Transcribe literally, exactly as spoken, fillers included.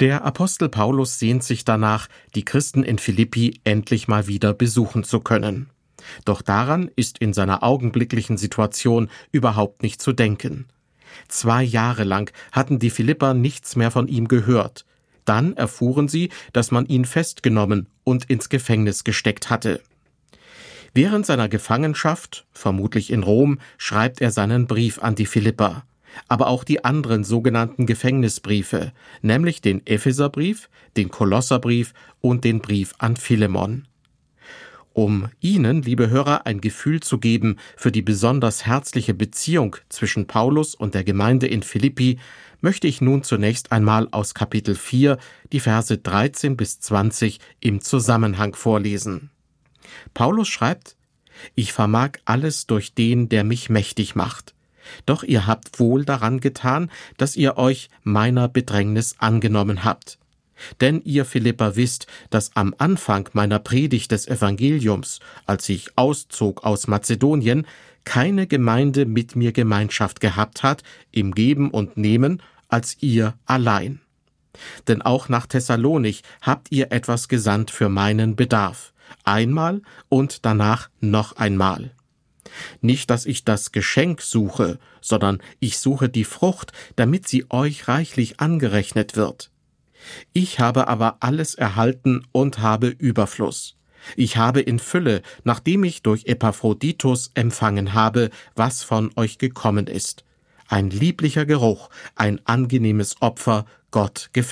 Der Apostel Paulus sehnt sich danach, die Christen in Philippi endlich mal wieder besuchen zu können. Doch daran ist in seiner augenblicklichen Situation überhaupt nicht zu denken. Zwei Jahre lang hatten die Philipper nichts mehr von ihm gehört. Dann erfuhren sie, dass man ihn festgenommen und ins Gefängnis gesteckt hatte. Während seiner Gefangenschaft, vermutlich in Rom, schreibt er seinen Brief an die Philipper, aber auch die anderen sogenannten Gefängnisbriefe, nämlich den Epheserbrief, den Kolosserbrief und den Brief an Philemon. Um Ihnen, liebe Hörer, ein Gefühl zu geben für die besonders herzliche Beziehung zwischen Paulus und der Gemeinde in Philippi, möchte ich nun zunächst einmal aus Kapitel vier die Verse dreizehn bis zwanzig im Zusammenhang vorlesen. Paulus schreibt: »Ich vermag alles durch den, der mich mächtig macht. Doch ihr habt wohl daran getan, dass ihr euch meiner Bedrängnis angenommen habt. Denn ihr Philipper wisst, dass am Anfang meiner Predigt des Evangeliums, als ich auszog aus Mazedonien, keine Gemeinde mit mir Gemeinschaft gehabt hat, im Geben und Nehmen, als ihr allein. Denn auch nach Thessalonich habt ihr etwas gesandt für meinen Bedarf, einmal und danach noch einmal. Nicht, dass ich das Geschenk suche, sondern ich suche die Frucht, damit sie euch reichlich angerechnet wird. Ich habe aber alles erhalten und habe Überfluss. Ich habe in Fülle, nachdem ich durch Epaphroditus empfangen habe, was von euch gekommen ist. Ein lieblicher Geruch, ein angenehmes Opfer, Gott gefällt.